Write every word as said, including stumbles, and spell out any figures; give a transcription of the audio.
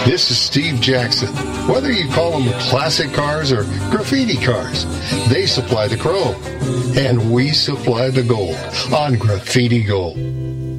This is Steve Jackson. Whether you call them classic cars or graffiti cars, they supply the chrome, and we supply the gold on Graffiti Gold.